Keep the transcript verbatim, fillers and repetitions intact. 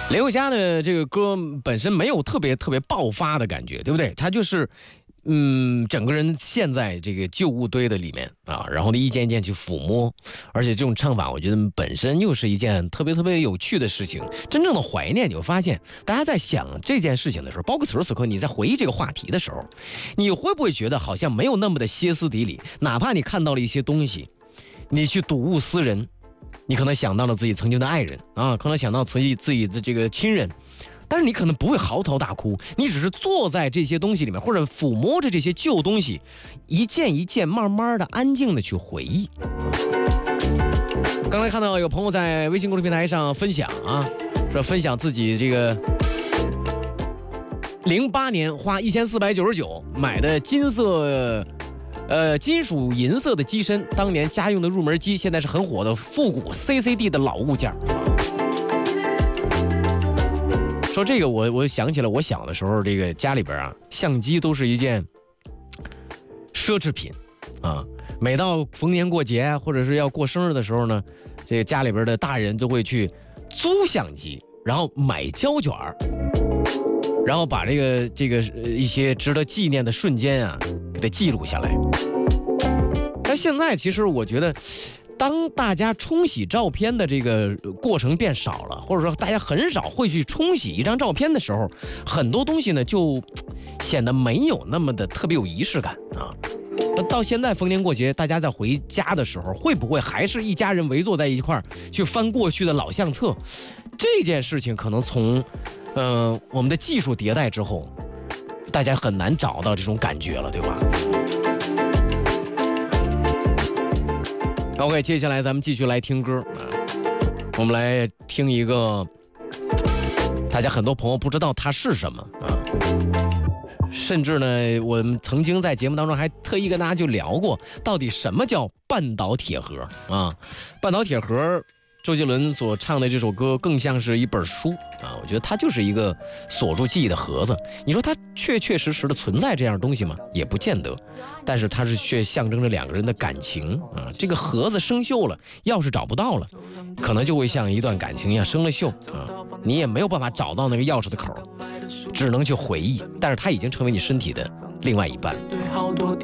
林宥嘉的这个歌本身没有特别特别爆发的感觉，对不对？他就是，嗯，整个人陷在这个旧物堆的里面啊，然后呢一件一件去抚摸，而且这种唱法，我觉得本身又是一件特别特别有趣的事情。真正的怀念，你会发现，大家在想这件事情的时候，包括此时此刻你在回忆这个话题的时候，你会不会觉得好像没有那么的歇斯底里？哪怕你看到了一些东西，你去睹物思人。你可能想到了自己曾经的爱人啊，可能想到自己自己的这个亲人，但是你可能不会嚎啕大哭，你只是坐在这些东西里面，或者抚摸着这些旧东西，一件一件慢慢的安静的去回忆。刚才看到有朋友在微信公众平台上分享啊，说分享自己这个零八年花一千四百九十九买的金色。呃，金属银色的机身，当年家用的入门机，现在是很火的复古 C C D 的老物件。说这个我，我想起了我小的时候，这个家里边啊，相机都是一件奢侈品啊。每到逢年过节或者是要过生日的时候呢，这个家里边的大人就会去租相机，然后买胶卷，然后把这个这个一些值得纪念的瞬间啊，给它记录下来。但现在其实我觉得，当大家冲洗照片的这个过程变少了，或者说大家很少会去冲洗一张照片的时候，很多东西呢就显得没有那么的特别有仪式感啊。那到现在逢年过节，大家在回家的时候，会不会还是一家人围坐在一块儿去翻过去的老相册？这件事情可能从，嗯、呃，我们的技术迭代之后，大家很难找到这种感觉了，对吧？OK， 接下来咱们继续来听歌啊，我们来听一个大家很多朋友不知道它是什么啊，甚至呢，我们曾经在节目当中还特意跟大家就聊过，到底什么叫半岛铁盒啊？半岛铁盒，周杰伦所唱的这首歌更像是一本书啊，我觉得它就是一个锁住记忆的盒子。你说它确确实实的存在这样东西吗？也不见得，但是它是却象征着两个人的感情啊。这个盒子生锈了，钥匙找不到了，可能就会像一段感情一样生了锈啊，你也没有办法找到那个钥匙的口，只能去回忆，但是它已经成为你身体的另外一半。 对好多